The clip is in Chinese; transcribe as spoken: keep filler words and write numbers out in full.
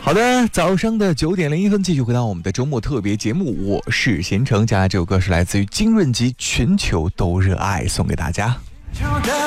好的，早上的九点零一分，继续回到我们的周末特别节目，我是贤成。接下来这首歌是来自于金润吉《全球都热爱》，送给大家。